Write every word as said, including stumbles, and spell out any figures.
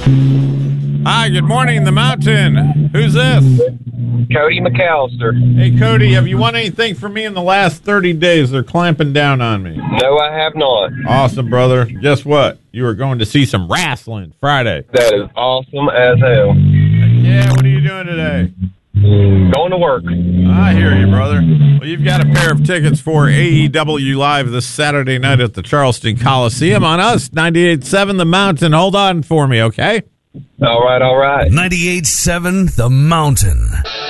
Hi, good morning, The Mountain. Who's this? Cody McAllister. Hey, Cody, have you won anything from me in the last thirty days? They're clamping down on me. No, I have not. Awesome, brother. Guess what? You were going to see some wrestling Friday. That is awesome as hell. Yeah, what are you doing today? Going to work. I hear you, brother. Well, you've got a pair of tickets for A E W Live this Saturday night at the Charleston Coliseum on us, ninety-eight point seven The Mountain. Hold on for me, okay? All right, all right. ninety-eight point seven The Mountain.